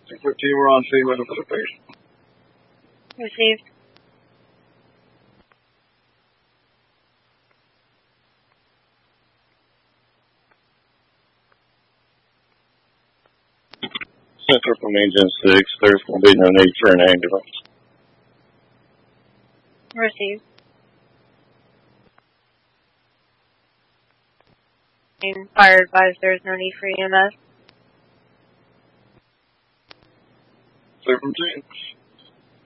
215, we're on scene looking for the patient. Received. Central from Engine 6, there's going to be no need for an ambulance. Received. Fire advised there's no need for EMS. 17.